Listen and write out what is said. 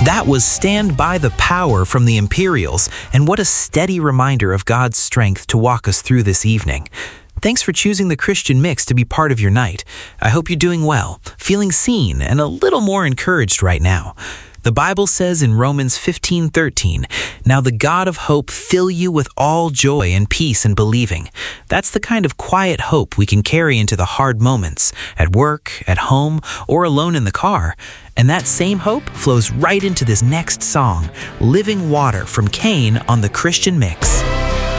That was Stand by the Power from the Imperials, and what a steady reminder of God's strength to walk us through this evening. Thanks for choosing the Christian Mix to be part of your night. I hope you're doing well, feeling seen, and a little more encouraged right now. The Bible says in Romans 15:13, "Now the God of hope fill you with all joy and peace in believing." That's the kind of quiet hope we can carry into the hard moments, at work, at home, or alone in the car. And that same hope flows right into this next song, Living Water from Cain on the Christian Mix.